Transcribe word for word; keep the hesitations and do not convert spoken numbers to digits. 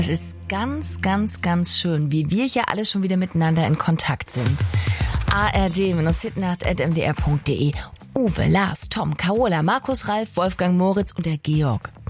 Es ist ganz, ganz, ganz schön, wie wir hier alle schon wieder miteinander in Kontakt sind. A R D-hitnacht at m d r punkt d e. Uwe, Lars, Tom, Carola, Markus, Ralf, Wolfgang, Moritz und der Georg.